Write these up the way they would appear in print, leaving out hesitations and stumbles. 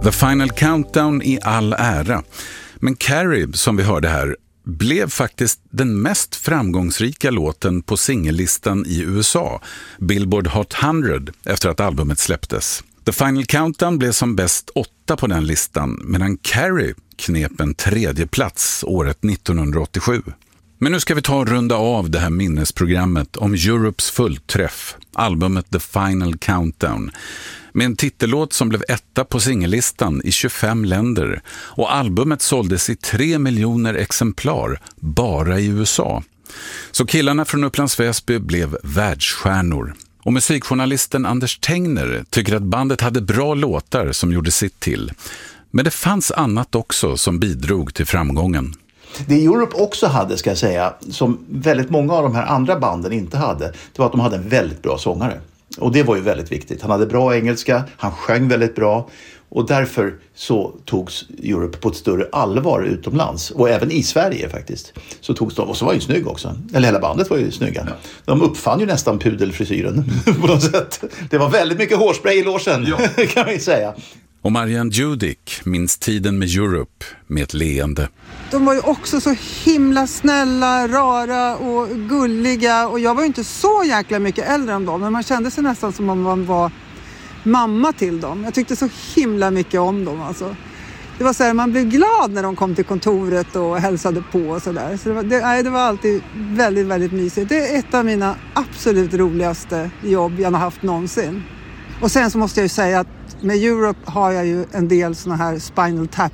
The Final Countdown i all ära. Men Carrie, som vi hörde här, blev faktiskt den mest framgångsrika låten på singellistan i USA, Billboard Hot 100, efter att albumet släpptes. The Final Countdown blev som bäst 8 på den listan, medan Carrie knep en 3:e plats året 1987. Men nu ska vi ta och runda av det här minnesprogrammet om Europes fullträff, albumet The Final Countdown, med en titellåt som blev 1 på singellistan i 25 länder, och albumet såldes i 3 miljoner exemplar bara i USA. Så killarna från Upplands Väsby blev världsstjärnor. Och musikjournalisten Anders Tengner tycker att bandet hade bra låtar som gjorde sitt till. Men det fanns annat också som bidrog till framgången. Det Europe också hade, ska jag säga, som väldigt många av de här andra banden inte hade, det var att de hade en väldigt bra sångare. Och det var ju väldigt viktigt. Han hade bra engelska, han sjöng väldigt bra, och därför så togs Europe på ett större allvar utomlands. Och även i Sverige faktiskt. Så togs de, och så var ju snygg också. Eller hela bandet var ju snygga. Ja. De uppfann ju nästan pudelfrisyren på något sätt. Det var väldigt mycket hårspray i låsen, ja. Kan man ju säga. Och Marianne Judick minns tiden med Europe med ett leende. De var ju också så himla snälla, rara och gulliga. Och jag var ju inte så jäkla mycket äldre än dem. Men man kände sig nästan som om man var mamma till dem. Jag tyckte så himla mycket om dem. Alltså. Det var så här, man blev glad när de kom till kontoret och hälsade på och sådär. Så det var alltid väldigt, väldigt mysigt. Det är ett av mina absolut roligaste jobb jag har haft någonsin. Och sen så måste jag ju säga att med Europe har jag ju en del såna här Spinal Tap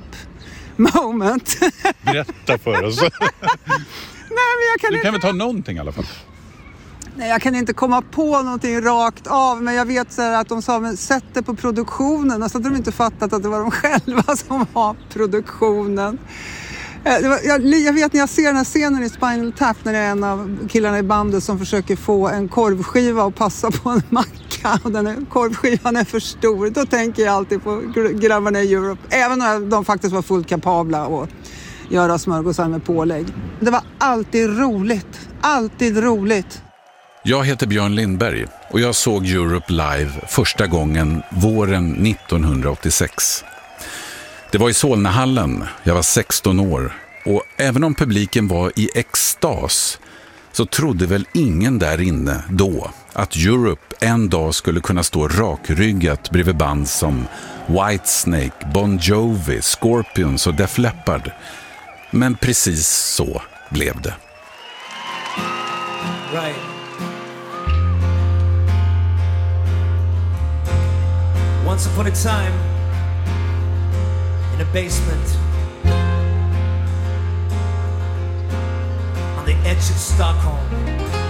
moment. Berätta för oss. Nej, men jag kan du kan väl ta någonting i alla fall. Nej, jag kan inte komma på någonting rakt av, men jag vet så här att de sa, men sätt det på produktionen. Alltså att de inte fattat att det var de själva som var produktionen. Jag vet när jag ser den här scenen i Spinal Tap, när det är en av killarna i bandet som försöker få en korvskiva och passa på en macka, och den här korvskivan är för stor. Då tänker jag alltid på grabbarna i Europe, även när de faktiskt var fullt kapabla att göra smörgåsar med pålägg. Det var alltid roligt, alltid roligt. Jag heter Björn Lindberg och jag såg Europe live första gången våren 1986. Det var i Solnahallen, jag var 16 år, och även om publiken var i extas så trodde väl ingen där inne då att Europe en dag skulle kunna stå rakryggat bredvid band som Whitesnake, Bon Jovi, Scorpions och Def Leppard. Men precis så blev det. Right. Once upon a time, in a basement, on the edge of Stockholm,